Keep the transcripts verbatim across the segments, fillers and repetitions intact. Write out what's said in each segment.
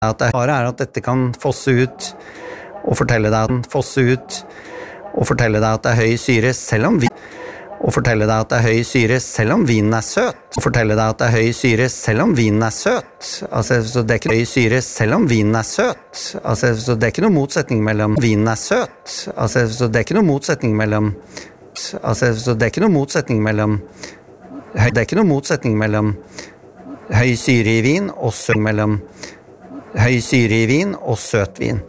At det bare er at dette kan fosse ut og fortelle deg at fosse ut og fortelle deg at det er høy syre selv om vi og fortelle deg at det er høy syre selv om vinen er søt og fortelle deg at det er høy syre selv om vinen er søt altså så det er ikke høy syre selv om vinen er søt altså så det er ikke noe motsetning mellom vinen er søt altså så det er ikke noe motsetning mellom altså så det er ikke noe motsetning mellom det er ikke noe motsetning mellom høy syre i vin og søt mellom høy syre i vin og søt vin.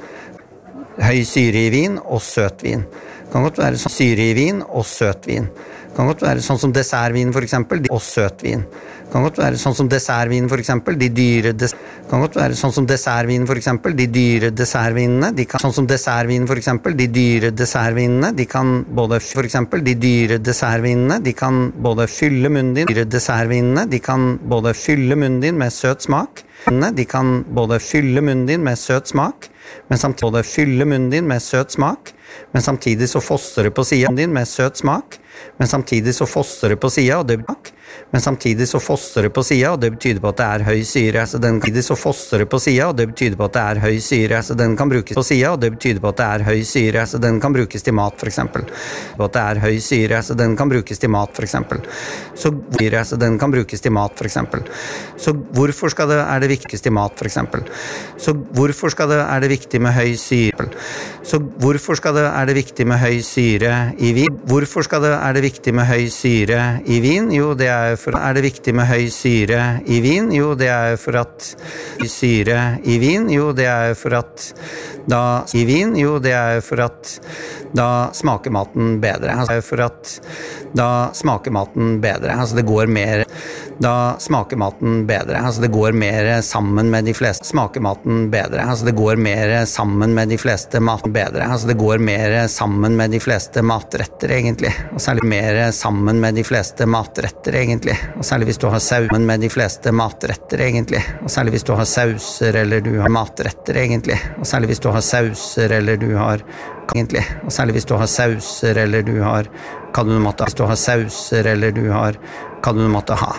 Høy syre i vin og søt vin. Kan godt være sånn syre i vin og søt vin. Kan godt være sånn som dessertvin for eksempel, og søt vin. Kan godt være sånn som dessertvin for eksempel, de dyre des kan godt være sånn som dessertvin for eksempel, de dyre dessertvinene, de kan sånn som dessertvin for eksempel, de dyre dessertvinene, de kan både for eksempel de dyre dessertvinene, de kan både fylle munnen din, dyre dessertvinene, de kan både fylle munnen din med søt smak. De kan både fylle munnen din med søt smak, men samtidig både fylle munnen din med søt smak, men samtidig så fosser det på siden din med søt smak, men samtidig så fosser det på siden, og det men samtidig så fosser det på siden, og det betyder på at det er høy syre, så den samtidig så fosser det på siden, og det betyder på at det er høy syre, så den kan brukes på siden, og det betyder på at det er høy syre, så den kan brukes til mat for eksempel, på at det er høy syre, så den kan brukes til mat for eksempel, så syre, så den kan brukes til mat for eksempel, så hvorfor skal det, er det viktigst til mat for eksempel, så hvorfor skal det, er det viktig med høy syre, så hvorfor skal det, er det viktig med høy syre i vin, hvorfor skal det, er det viktig med høy syre i vin, jo det er for er det viktig med høy syre i vin? Jo, det er for at syre i vin, jo, det er for at da i vin, jo, det er for at da smaker maten bedre. Altså for at da smaker maten bedre. Altså det går mer da smaker maten bedre. Altså det går mer sammen med de fleste smaker maten bedre. Altså det går mer sammen med de fleste mat bedre. Altså det går mer sammen med de fleste matretter egentlig. Og særlig mer sammen med de fleste matretter egentlig. Og særlig hvis du har sausen med de fleste matretter egentlig. Og særlig hvis du har sauser eller du har matretter egentlig. Og særlig hvis du har sauser eller du har egentlig. Og særlig hvis du har sauser eller du har kan du måtte hvis du har sauser eller du har kan du måtte ha.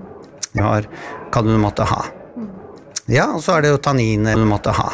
Du har kan du måtte ha. Ja, og så er det jo tanniner du måtte ha.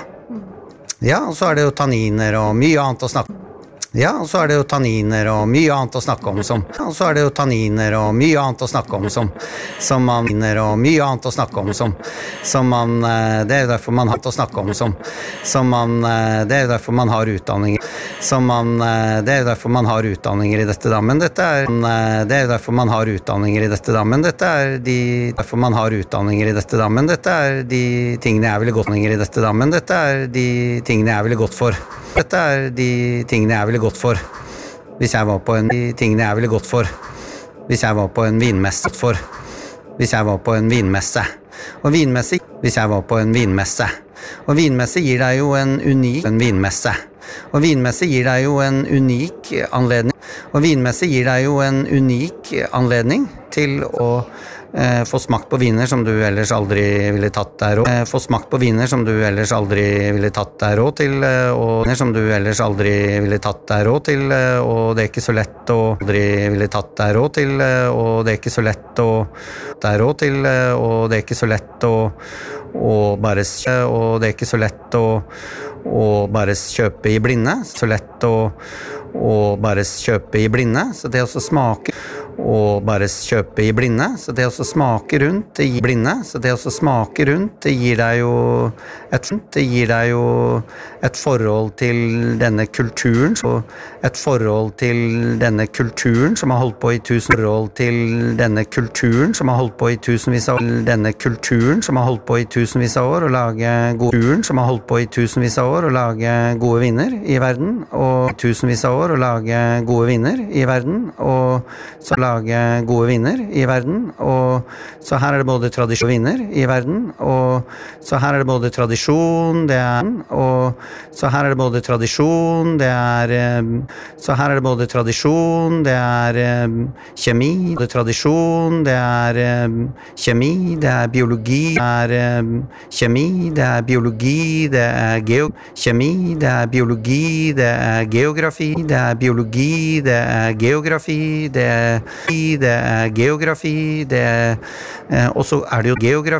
Ja, og så er det jo tanniner og mye annet å snakke om. Ja, og så er det jo tanniner og mye annet å snakke om som ja, og så er det jo tanniner og mye annet å snakke om som som man og mye annet å snakke om som som man det er derfor man har å snakke om som som man det er derfor man har utdanning som man det er derfor man har utdanninger i dette da men dette er det er derfor man har utdanninger i dette da men dette er de derfor man har utdanninger i dette da men dette er de tingene jeg ville gått i dette da men dette er de tingene jeg ville gått for dette er de tingene jeg ville gått for hvis jeg var på en de tingene jeg ville gått for hvis jeg var på en vinmesse for hvis jeg var på en vinmesse og vinmesse hvis jeg var på en vinmesse og vinmesse gir deg jo en unik en vinmesse og vinmesse gir deg jo en unik anledning og vinmesse gir deg jo en unik anledning til å Eh, få smakt på viner som du ellers aldri ville tatt deg råd. Eh, få smakt på viner som du ellers aldri ville tatt deg råd til, eh, og viner som du ellers aldri ville tatt deg råd til, eh, og det er ikke så lett å aldri ville tatt deg råd til, eh, og det er ikke så lett å deg råd til, eh, og det er ikke så lett å, å bare og det er ikke så lett å, å bare kjøpe i blinde, så lett å, å bare kjøpe i blinde, så det å smake og bare kjøpe i blinde, så det å smake rundt, det gir blinde, så det å smake rundt, det gir deg jo et, det gir deg jo et forhold til denne kulturen, så et forhold til denne kulturen som har holdt på i tusen forhold til denne kulturen som har holdt på i tusenvis av år, denne kulturen som har holdt på i tusenvis av år, og lage gode kulturen som har holdt på i tusenvis av år, og lage gode viner i verden, og tusenvis av år, og lage gode viner i verden, og så lage gode viner i verden, og så her er det både tradisjon og viner i verden, og så her er det både tradisjon, det er, og så her er det både tradisjon, det er, så her er det både tradisjon, det er kjemi, det er tradisjon, det er kjemi, det er biologi, det er kjemi, det er biologi, det er geo, kjemi, det er biologi, det er geografi, det er biologi, det er geografi, det er det er geografi, det er, eh, og så er det jo geografi